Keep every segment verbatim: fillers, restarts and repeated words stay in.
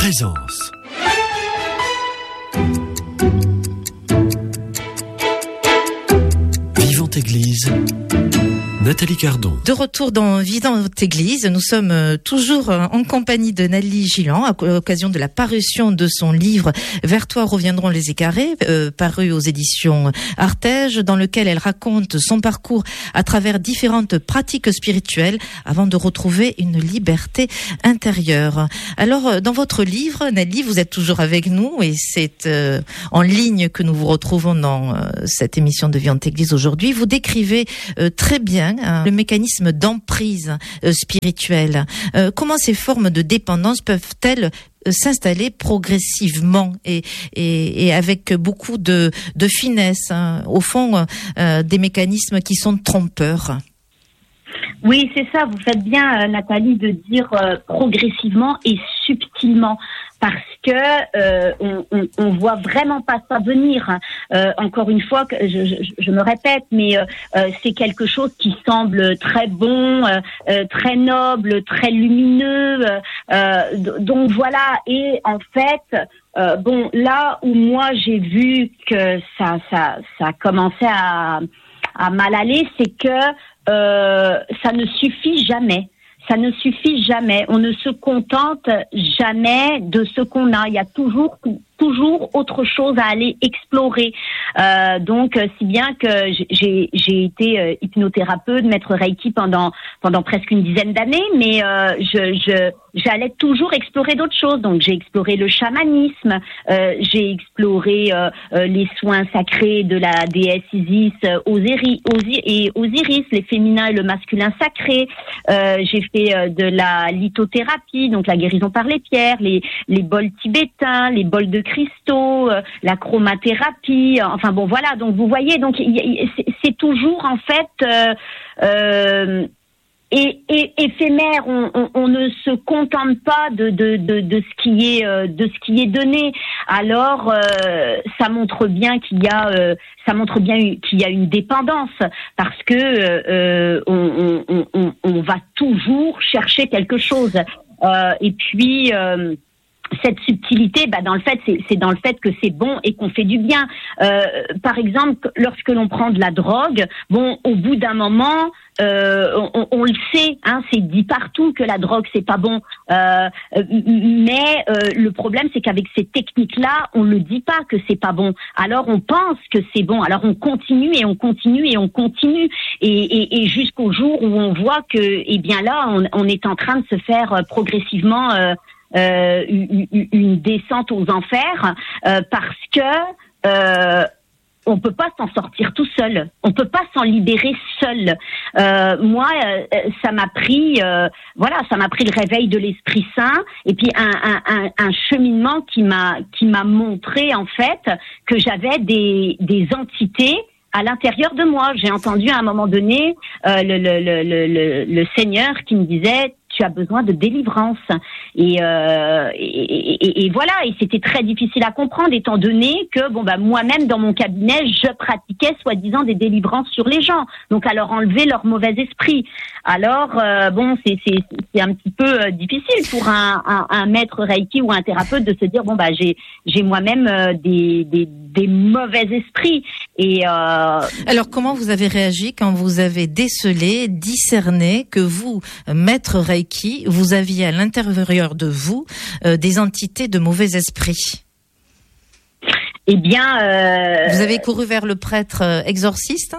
Présence. Vivante Église. Nathalie Cardon. De retour dans Vivante Église, nous sommes toujours en compagnie de Nathalie Gillan à l'occasion de la parution de son livre « Vers toi reviendront les écarrés euh, » paru aux éditions Artege, dans lequel elle raconte son parcours à travers différentes pratiques spirituelles avant de retrouver une liberté intérieure. Alors, dans votre livre, Nathalie, vous êtes toujours avec nous et c'est euh, en ligne que nous vous retrouvons dans euh, cette émission de Vivante Église aujourd'hui. Vous décrivez euh, très bien le mécanisme d'emprise euh, spirituelle. Euh, comment ces formes de dépendance peuvent-elles euh, s'installer progressivement et, et, et avec beaucoup de, de finesse, hein, au fond, euh, des mécanismes qui sont trompeurs? Oui, c'est ça, vous faites bien, euh, Nathalie, de dire euh, progressivement et subtilement, parce que euh, on, on, on voit vraiment pas ça venir. Euh, encore une fois, que je, je, je me répète, mais euh, euh, c'est quelque chose qui semble très bon, euh, euh, très noble, très lumineux. Euh, donc voilà. Et en fait, euh, bon, là où moi j'ai vu que ça, ça, ça commençait à, à mal aller, c'est que euh, ça ne suffit jamais. Ça ne suffit jamais. On ne se contente jamais de ce qu'on a. Il y a toujours, toujours autre chose à aller explorer. Euh, donc, si bien que j'ai, j'ai été euh, hypnothérapeute, maître Reiki pendant pendant presque une dizaine d'années, mais euh, je, je j'allais toujours explorer d'autres choses. Donc, j'ai exploré le chamanisme, euh, j'ai exploré euh, euh, les soins sacrés de la déesse Isis, euh, Osiris, Osiris et Osiris, les féminins et le masculin sacré. Euh, j'ai fait euh, de la lithothérapie, donc la guérison par les pierres, les les bols tibétains, les bols de cristaux, euh, la chromathérapie. Enfin bon, voilà. Donc vous voyez, donc y, y, c'est, c'est toujours en fait euh, euh, et, et éphémère. On, on, on ne se contente pas de de de, de ce qui est euh, de ce qui est donné. Alors euh, ça montre bien qu'il y a euh, ça montre bien qu'il y a une dépendance, parce que euh, on, on, on, on va toujours chercher quelque chose. Euh, et puis euh, cette subtilité, bah dans le fait, c'est, c'est dans le fait que c'est bon et qu'on fait du bien. Euh, par exemple, lorsque l'on prend de la drogue, bon, au bout d'un moment, euh, on, on le sait, hein, c'est dit partout que la drogue c'est pas bon. Euh, mais euh, le problème, c'est qu'avec ces techniques-là, on le dit pas que c'est pas bon. Alors on pense que c'est bon. Alors on continue et on continue et on continue et, et, et jusqu'au jour où on voit que, eh bien là, on, on est en train de se faire progressivement euh, Euh, une, une descente aux enfers, euh, parce que euh, on peut pas s'en sortir tout seul, on peut pas s'en libérer seul. Euh, moi, euh, ça m'a pris, euh, voilà, ça m'a pris le réveil de l'Esprit Saint et puis un, un, un, un cheminement qui m'a qui m'a montré en fait que j'avais des des entités à l'intérieur de moi. J'ai entendu à un moment donné euh, le, le, le, le, le Seigneur qui me disait: tu as besoin de délivrance. Et, euh, et, et, et voilà, et c'était très difficile à comprendre, étant donné que bon bah moi-même dans mon cabinet, je pratiquais soi-disant des délivrances sur les gens, donc à leur enlever leur mauvais esprit. Alors euh, bon, c'est, c'est, c'est un petit peu euh, difficile pour un, un, un maître Reiki ou un thérapeute de se dire bon bah j'ai, j'ai moi-même euh, des, des, des mauvais esprits. Et euh... alors comment vous avez réagi quand vous avez décelé, discerné que vous, maître Reiki, vous aviez à l'intérieur de vous euh, des entités de mauvais esprits? Eh bien, euh... vous avez couru vers le prêtre euh, exorciste?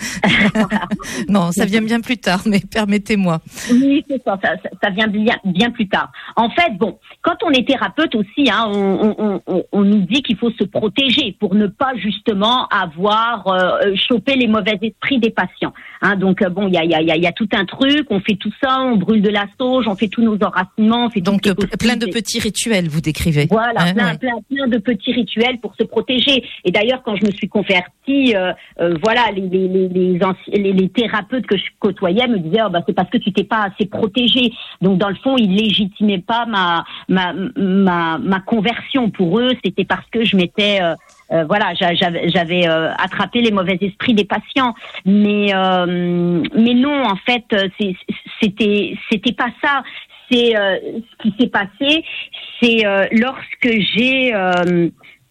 Non, ça vient bien plus tard, mais permettez-moi. Oui, c'est ça, ça, ça vient bien, bien plus tard. En fait, bon, quand on est thérapeute aussi, hein, on, on, on, on nous dit qu'il faut se protéger pour ne pas justement avoir euh, chopé les mauvais esprits des patients. Hein, donc bon, il y a, il y a, il y a tout un truc. On fait tout ça, on brûle de la sauge, on fait tous nos enracinements, on fait donc plein de petits rituels, vous décrivez. Voilà, hein, plein, ouais. plein, plein de petits rituels pour se protéger. Et d'ailleurs, quand je me suis convertie, euh, euh, voilà, les, les, les Les, anci- les, les thérapeutes que je côtoyais me disaient oh, bah, c'est parce que tu t'es pas assez protégé. Donc dans le fond, ils légitimaient pas ma ma ma, ma conversion. Pour eux, c'était parce que je m'étais euh, euh, voilà, j'avais, j'avais euh, attrapé les mauvais esprits des patients. Mais euh, mais non, en fait, c'est, c'était c'était pas ça. C'est euh, ce qui s'est passé, c'est euh, lorsque j'ai euh,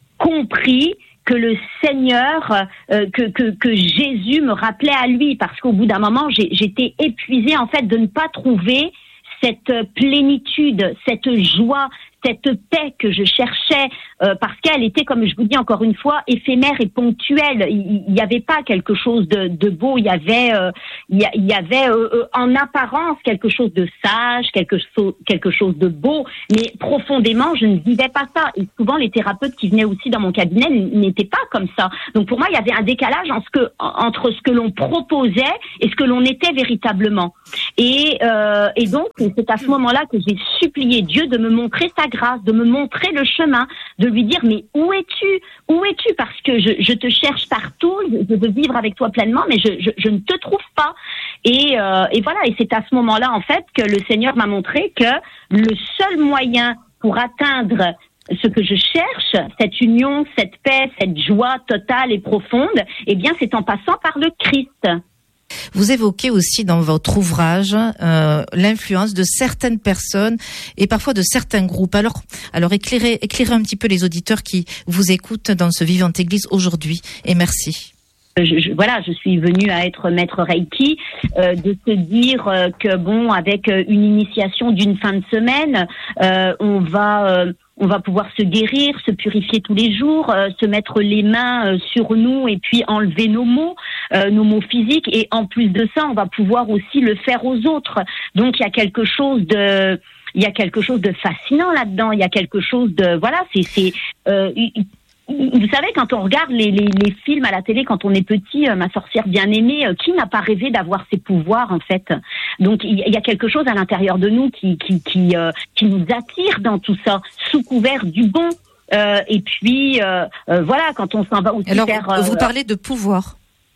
compris que le Seigneur, euh, que, que que Jésus me rappelait à lui, parce qu'au bout d'un moment, j'ai, j'étais épuisée en fait de ne pas trouver cette plénitude, cette joie, cette paix que je cherchais, euh, parce qu'elle était, comme je vous dis encore une fois, éphémère et ponctuelle. Il n'y avait pas quelque chose de, de beau, il y avait, euh, il y, y avait euh, euh, en apparence quelque chose de sage, quelque chose, quelque chose de beau, mais profondément, je ne vivais pas ça. Et souvent, les thérapeutes qui venaient aussi dans mon cabinet n'étaient pas comme ça. Donc pour moi, il y avait un décalage en ce que, entre ce que l'on proposait et ce que l'on était véritablement. Et, euh, et donc, c'est à ce moment-là que j'ai supplié Dieu de me montrer sa grâce, de me montrer le chemin, de lui dire mais où es-tu, où es-tu, parce que je, je te cherche partout, je veux vivre avec toi pleinement, mais je, je, je ne te trouve pas. Et, euh, et voilà, et c'est à ce moment-là en fait que le Seigneur m'a montré que le seul moyen pour atteindre ce que je cherche, cette union, cette paix, cette joie totale et profonde, eh bien c'est en passant par le Christ. Vous évoquez aussi dans votre ouvrage euh, l'influence de certaines personnes et parfois de certains groupes. Alors, alors éclairez, éclairez un petit peu les auditeurs qui vous écoutent dans ce Vivante Église aujourd'hui. Et merci. Je, je, voilà, je suis venue à être maître Reiki, euh, de se dire euh, que bon, avec une initiation d'une fin de semaine, euh, on va euh, on va pouvoir se guérir, se purifier tous les jours, euh, se mettre les mains euh, sur nous et puis enlever nos maux, euh, nos maux physiques. Et en plus de ça, on va pouvoir aussi le faire aux autres. Donc il y a quelque chose de il y a quelque chose de fascinant là-dedans. Il y a quelque chose de voilà, c'est c'est euh, vous savez, quand on regarde les, les, les films à la télé, quand on est petit, euh, Ma sorcière bien-aimée, euh, qui n'a pas rêvé d'avoir ces pouvoirs, en fait? Donc, il y a quelque chose à l'intérieur de nous qui qui qui, euh, qui nous attire dans tout ça, sous couvert du bon. Euh, et puis, euh, euh, voilà, quand on s'en va aussi Alors, faire... Euh, vous parlez de pouvoir.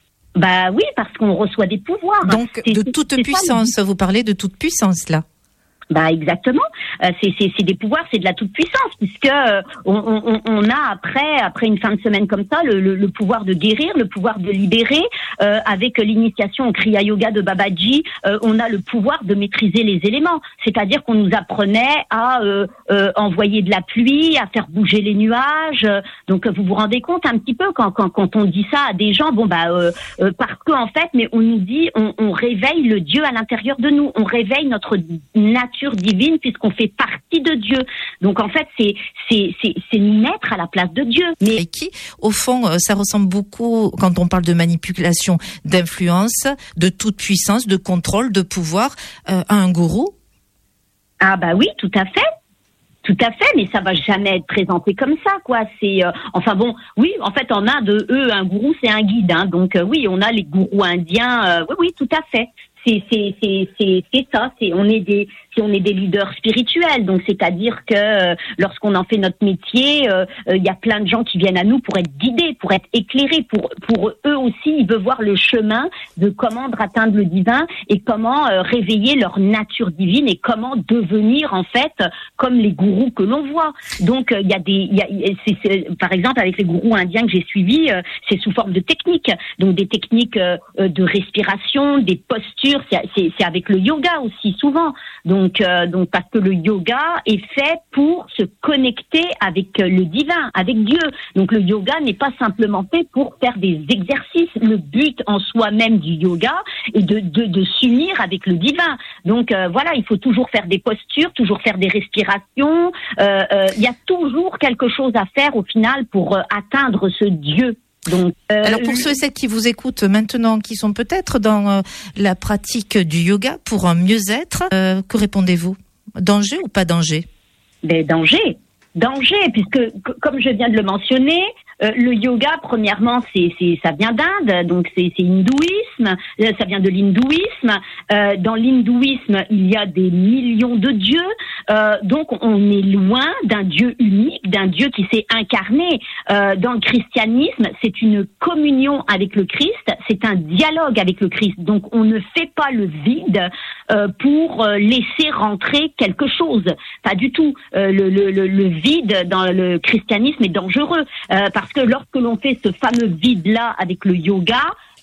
Bah oui, parce qu'on reçoit des pouvoirs. Donc, c'est, de c'est, toute c'est puissance, ça, vous parlez de toute puissance, là. Bah exactement. Euh, c'est, c'est, c'est des pouvoirs, c'est de la toute puissance, puisque euh, on, on, on a après après une fin de semaine comme ça le, le, le pouvoir de guérir, le pouvoir de libérer. Euh, avec l'initiation au Kriya Yoga de Babaji, euh, on a le pouvoir de maîtriser les éléments. C'est-à-dire qu'on nous apprenait à euh, euh, envoyer de la pluie, à faire bouger les nuages. Donc vous vous rendez compte un petit peu quand quand, quand on dit ça à des gens, bon bah euh, euh, parce que en fait, mais on nous dit, on, on réveille le Dieu à l'intérieur de nous, on réveille notre nature divine puisqu'on fait partie de Dieu. Donc en fait, c'est c'est c'est c'est nous mettre à la place de Dieu. Mais et qui, au fond, ça ressemble beaucoup quand on parle de manipulation, d'influence, de toute puissance, de contrôle, de pouvoir, euh, à un gourou. Ah bah oui, tout à fait. Tout à fait, mais ça va jamais être présenté comme ça, quoi. C'est, euh, enfin bon, oui, en fait, en Inde, eux, un gourou, c'est un guide, hein. Donc euh, oui, on a les gourous indiens. Euh, oui, oui, tout à fait. C'est, c'est, c'est, c'est, c'est ça. C'est, on est des, si on est des leaders spirituels. Donc, c'est-à-dire que euh, lorsqu'on en fait notre métier, il euh, euh, y a plein de gens qui viennent à nous pour être guidés, pour être éclairés, pour, pour eux aussi, ils veulent voir le chemin de comment atteindre le divin et comment euh, réveiller leur nature divine et comment devenir en fait comme les gourous que l'on voit. Donc, il euh, y a des, il y a, c'est, c'est, par exemple, avec les gourous indiens que j'ai suivis, euh, c'est sous forme de techniques. Donc, des techniques euh, de respiration, des postures. C'est, c'est, c'est avec le yoga aussi souvent. Donc, euh, donc parce que le yoga est fait pour se connecter avec le divin, avec Dieu. Donc le yoga n'est pas simplement fait pour faire des exercices. Le but en soi-même du yoga est de de, de s'unir avec le divin. Donc euh, voilà, il faut toujours faire des postures, toujours faire des respirations. Euh, euh, il y a toujours quelque chose à faire au final pour euh, atteindre ce Dieu. Donc, euh, alors pour ceux et celles qui vous écoutent maintenant, qui sont peut-être dans euh, la pratique du yoga pour un mieux-être, euh, que répondez-vous? Danger ou pas danger? Des dangers, danger, puisque c- comme je viens de le mentionner, euh, le yoga, premièrement, c'est, c'est, ça vient d'Inde, donc c'est, c'est hindouisme, euh, ça vient de l'hindouisme. Euh, dans l'hindouisme, il y a des millions de dieux, euh, donc on est loin d'un Dieu unique, d'un Dieu qui s'est incarné. Euh, dans le christianisme, c'est une communion avec le Christ, c'est un dialogue avec le Christ. Donc on ne fait pas le vide euh, pour euh, laisser rentrer quelque chose. Pas du tout. Euh, le, le, le, le vide dans le christianisme est dangereux euh, parce que lorsque l'on fait ce fameux vide-là avec le yoga,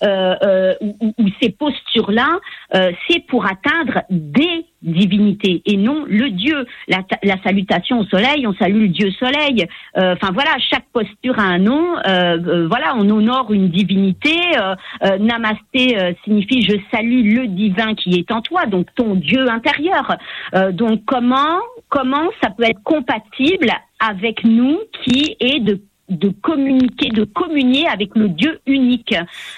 euh, euh, ou, ou ces postures-là, euh, c'est pour atteindre des divinités et non le Dieu. La, la salutation au soleil, on salue le Dieu soleil. Enfin euh, voilà, chaque posture a un nom. Euh, euh, voilà, on honore une divinité. Euh, euh, namasté euh, signifie je salue le divin qui est en toi, donc ton Dieu intérieur. Euh, donc comment comment ça peut être compatible avec nous qui est de de communiquer, de communier avec le Dieu unique.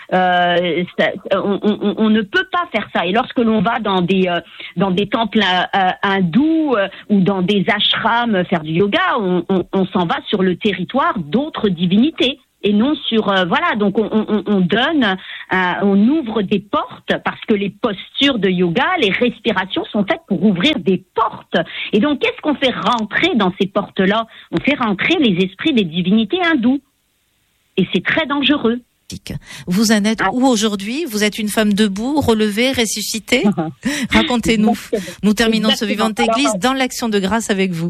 Euh, ça, on, on, on ne peut pas faire ça. Et lorsque l'on va dans des euh, dans des temples euh, hindous euh, ou dans des ashrams faire du yoga, on, on, on s'en va sur le territoire d'autres divinités. Et non sur euh, voilà, donc on, on, on donne, euh, on ouvre des portes parce que les postures de yoga, les respirations sont faites pour ouvrir des portes. Et donc qu'est-ce qu'on fait rentrer dans ces portes-là? On fait rentrer les esprits des divinités hindoues. Et c'est très dangereux. Vous en êtes où aujourd'hui? Vous êtes une femme debout, relevée, ressuscitée? Racontez-nous. Nous terminons ce Vivante Église dans l'action de grâce avec vous.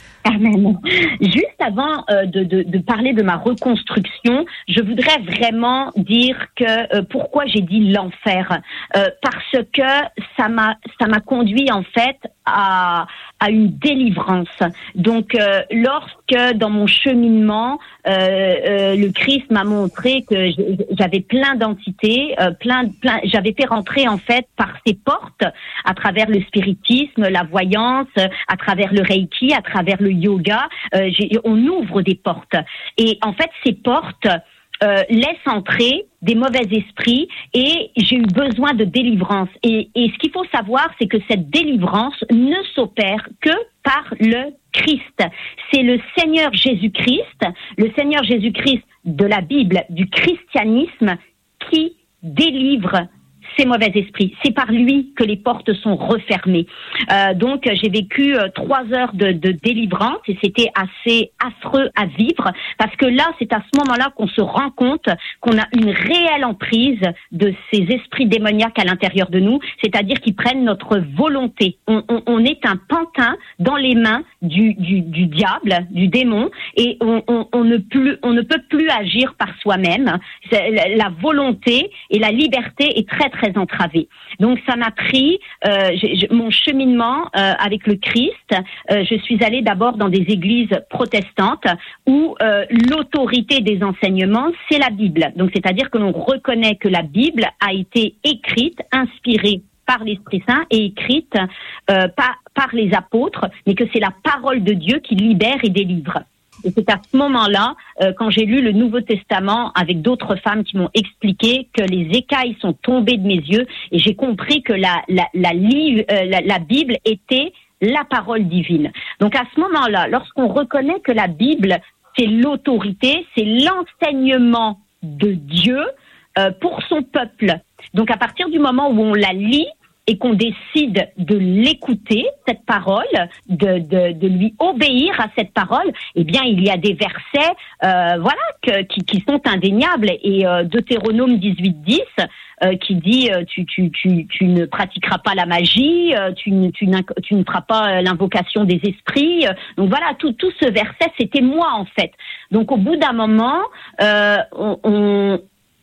Amen. Juste avant euh, de, de, de parler de ma reconstruction, je voudrais vraiment dire que euh, pourquoi j'ai dit l'enfer, euh, parce que ça m'a ça m'a conduit en fait à à une délivrance. Donc euh, lorsque dans mon cheminement, euh, euh, le Christ m'a montré que j'avais plein d'entités, euh, plein plein, j'avais fait rentrer en fait par ces portes à travers le spiritisme, la voyance, à travers le reiki, à travers le yoga, euh, j'ai, on ouvre des portes. Et en fait, ces portes euh, laissent entrer des mauvais esprits et j'ai eu besoin de délivrance. Et, et ce qu'il faut savoir, c'est que cette délivrance ne s'opère que par le Christ. C'est le Seigneur Jésus-Christ, le Seigneur Jésus-Christ de la Bible, du christianisme, qui délivre ces mauvais esprits. C'est par lui que les portes sont refermées. Euh, donc, j'ai vécu euh, trois heures de, de délivrance et c'était assez affreux à vivre parce que là, c'est à ce moment-là qu'on se rend compte qu'on a une réelle emprise de ces esprits démoniaques à l'intérieur de nous, c'est-à-dire qu'ils prennent notre volonté. On, on, on est un pantin dans les mains du, du, du diable, du démon, et on, on, on, ne plus, on ne peut plus agir par soi-même. C'est, la, la volonté et la liberté est très, très entravée. Donc, ça m'a pris euh, j'ai, j'ai, mon cheminement euh, avec le Christ. Euh, je suis allée d'abord dans des églises protestantes où euh, l'autorité des enseignements, c'est la Bible. Donc, c'est-à-dire que l'on reconnaît que la Bible a été écrite, inspirée par l'Esprit Saint et écrite euh, par, par les apôtres, mais que c'est la parole de Dieu qui libère et délivre. Et c'est à ce moment-là, euh, quand j'ai lu le Nouveau Testament avec d'autres femmes qui m'ont expliqué que les écailles sont tombées de mes yeux et j'ai compris que la, la, la, li- euh, la, la Bible était la parole divine. Donc à ce moment-là, lorsqu'on reconnaît que la Bible, c'est l'autorité, c'est l'enseignement de Dieu euh, pour son peuple. Donc à partir du moment où on la lit, et qu'on décide de l'écouter, cette parole, de, de, de lui obéir à cette parole, eh bien, il y a des versets, euh, voilà, que, qui, qui sont indéniables. Et euh, Deutéronome dix-huit dix, euh, qui dit euh, tu, tu, tu, tu ne pratiqueras pas la magie, euh, tu, ne, tu, tu ne feras pas l'invocation des esprits. Donc voilà, tout, tout ce verset, c'était moi en fait. Donc au bout d'un moment, euh, on, on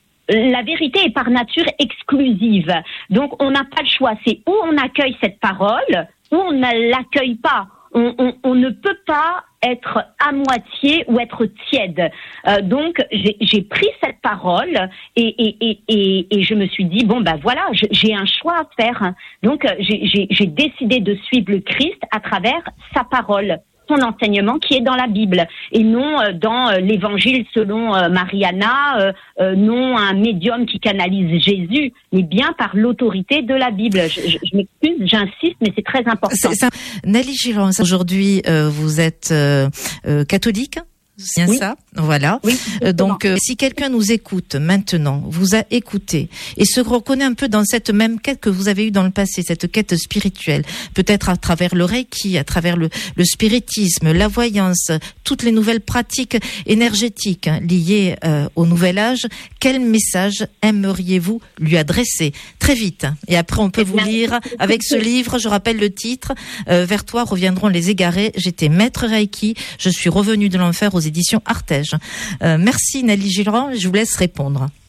la vérité est par nature exclusive. Donc, on n'a pas le choix. C'est où on accueille cette parole, ou on ne l'accueille pas. On, on, on ne peut pas être à moitié ou être tiède. Euh, donc, j'ai, j'ai pris cette parole et, et, et, et, et je me suis dit, bon, ben voilà, je, j'ai un choix à faire. Donc, j'ai, j'ai, j'ai décidé de suivre le Christ à travers sa parole, son enseignement qui est dans la Bible et non euh, dans euh, l'évangile selon euh, Mariana, euh, euh, non un médium qui canalise Jésus, mais bien par l'autorité de la Bible. Je, je, je m'excuse, j'insiste, mais c'est très important. C'est ça. Nelly Gillon, aujourd'hui euh, vous êtes euh, euh, catholique, c'est bien oui. ça, voilà. Oui, euh, donc, euh, si quelqu'un nous écoute maintenant, vous a écouté et se reconnaît un peu dans cette même quête que vous avez eue dans le passé, cette quête spirituelle, peut-être à travers le Reiki, à travers le, le spiritisme, la voyance, toutes les nouvelles pratiques énergétiques hein, liées euh, au nouvel âge, quel message aimeriez-vous lui adresser? Très vite. Et après, on peut vous lire avec ce livre. Je rappelle le titre. Euh, Vers toi reviendront les égarés. J'étais maître Reiki. Je suis revenu de l'enfer aux éditions Artege. Euh, merci Nelly Gillon, je vous laisse répondre.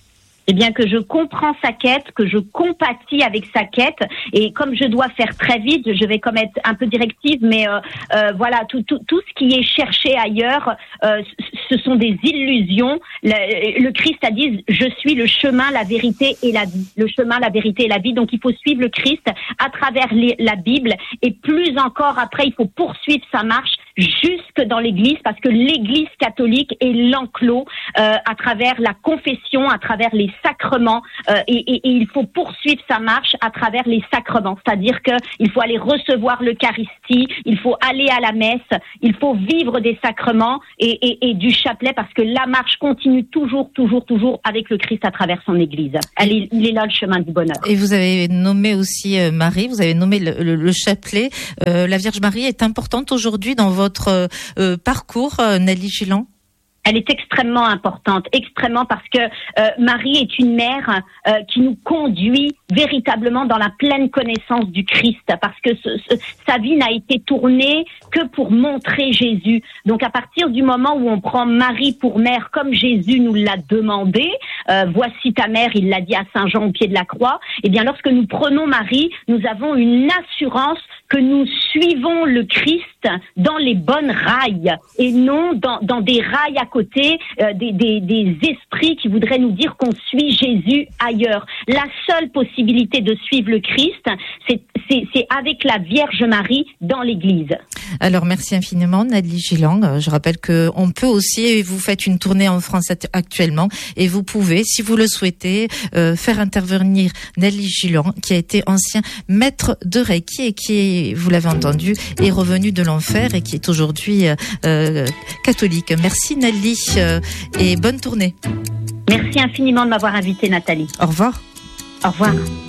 Eh bien, que je comprends sa quête, que je compatis avec sa quête, et comme je dois faire très vite, je vais comme être un peu directive, mais euh, euh, voilà, tout, tout, tout ce qui est cherché ailleurs, euh, ce sont des illusions. Le, le Christ a dit, je suis le chemin, la vérité et la vie. Le chemin, la vérité et la vie. Donc, il faut suivre le Christ à travers les, la Bible, et plus encore après, il faut poursuivre sa marche jusque dans l'Église, parce que l'Église catholique est l'enclos euh, à travers la confession, à travers les sacrements, euh, et, et, et il faut poursuivre sa marche à travers les sacrements, c'est-à-dire que il faut aller recevoir l'Eucharistie, il faut aller à la messe, il faut vivre des sacrements et, et, et du chapelet, parce que la marche continue toujours, toujours, toujours avec le Christ à travers son Église. Elle est, il est là le chemin du bonheur. Et vous avez nommé aussi euh, Marie, vous avez nommé le, le, le chapelet. Euh, la Vierge Marie est importante aujourd'hui dans votre euh, parcours, euh, Nelly Gilland? Elle est extrêmement importante, extrêmement, parce que euh, Marie est une mère euh, qui nous conduit véritablement dans la pleine connaissance du Christ, parce que ce, ce, sa vie n'a été tournée que pour montrer Jésus. Donc à partir du moment où on prend Marie pour mère, comme Jésus nous l'a demandé, euh, voici ta mère, il l'a dit à Saint Jean au pied de la croix, eh bien lorsque nous prenons Marie, nous avons une assurance que nous suivons le Christ dans les bonnes rails et non dans, dans des rails à côté, euh, des, des, des esprits qui voudraient nous dire qu'on suit Jésus ailleurs. La seule possibilité de suivre le Christ, c'est, c'est, c'est avec la Vierge Marie dans l'Église. Alors merci infiniment Nelly Gilland. Je rappelle que on peut aussi, vous faites une tournée en France actuellement, et vous pouvez, si vous le souhaitez, euh, faire intervenir Nelly Gilland, qui a été ancien maître de Reiki et qui, vous l'avez entendu, est revenu de l'enfer et qui est aujourd'hui euh, catholique. Merci Nelly euh, et bonne tournée. Merci infiniment de m'avoir invitée, Nathalie. Au revoir. Au revoir.